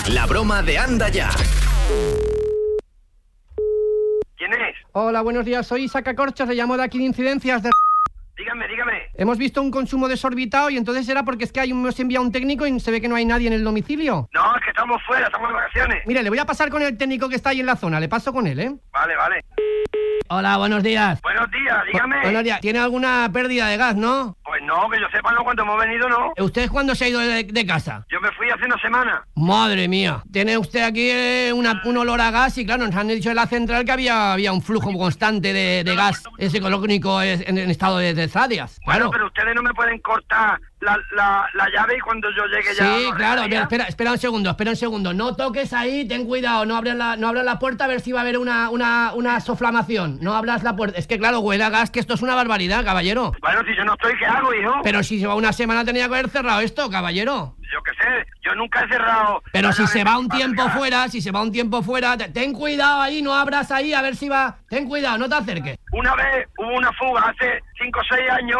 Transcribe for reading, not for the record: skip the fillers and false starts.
La broma de Anda Ya. ¿Quién es? Hola, buenos días. Soy Isaac Acorchas, le llamo de aquí de Incidencias de... Dígame. Hemos visto un consumo desorbitado y entonces era porque es que hemos enviado un técnico y se ve que no hay nadie en el domicilio. No, es que estamos fuera, estamos de vacaciones. Mire, le voy a pasar con el técnico que está ahí en la zona. Le paso con él, ¿eh? Vale. Hola, buenos días. Buenos días, dígame. Buenos días. ¿Tiene alguna pérdida de gas, no? Pues no, que yo sepa, no, cuando hemos venido, no. ¿Usted cuándo se ha ido de casa? Yo me fui hace una semana. Madre mía. Tiene usted aquí un olor a gas y claro, nos han dicho en la central que había un flujo constante de gas ecológico en estado de desadeas. Claro. Bueno, pero ustedes no me pueden cortar la llave y cuando yo llegue ya... Sí, claro. Espera un segundo. No toques ahí, ten cuidado. No abras la puerta a ver si va a haber una soflamación. No abras la puerta. Es que claro, huele a gas, que esto es una barbaridad, caballero. Bueno, si yo no estoy, ¿qué hago, hijo? Pero si se va una semana tenía que haber cerrado esto, caballero. Yo qué sé, yo nunca he cerrado... Pero si se va un para tiempo cerrar. fuera, ten cuidado ahí, no abras ahí a ver si va... Ten cuidado, no te acerques. Una vez hubo una fuga hace 5 o 6 años